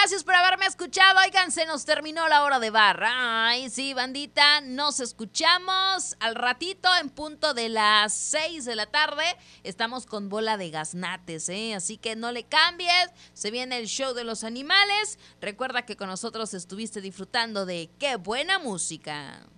gracias por haberme escuchado. Oigan, se nos terminó la hora de barra. Ay, sí, bandita, nos escuchamos al ratito en punto de las 6 de la tarde. Estamos con bola de gaznates, ¿eh? Así que no le cambies. Se viene el show de los animales. Recuerda que con nosotros estuviste disfrutando de qué buena música.